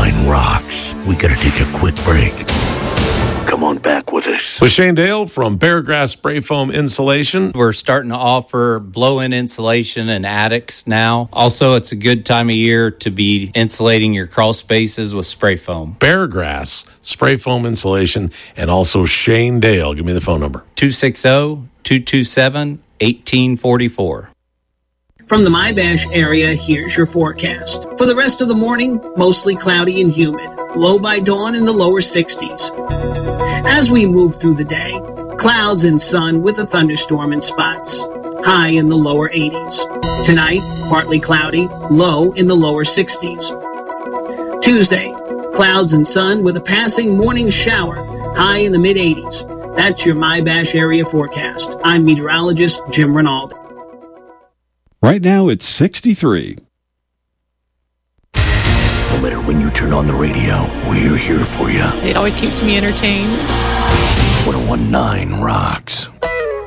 1019 rocks. We gotta take a quick break. Come on back with us. With Shane Dale from Beargrass Spray Foam Insulation. We're starting to offer blow-in insulation in attics now. Also, it's a good time of year to be insulating your crawl spaces with spray foam. Beargrass Spray Foam Insulation, and also Shane Dale. Give me the phone number. 260-227-1844. From the Mybash area, here's your forecast. For the rest of the morning, mostly cloudy and humid. Low by dawn in the lower 60s. As we move through the day, clouds and sun with a thunderstorm in spots. High in the lower 80s. Tonight, partly cloudy, low in the lower 60s. Tuesday, clouds and sun with a passing morning shower, high in the mid-80s. That's your Mybash area forecast. I'm meteorologist Jim Rinaldi. Right now, it's 63. No matter when you turn on the radio, we're here for you. It always keeps me entertained. 1019 rocks.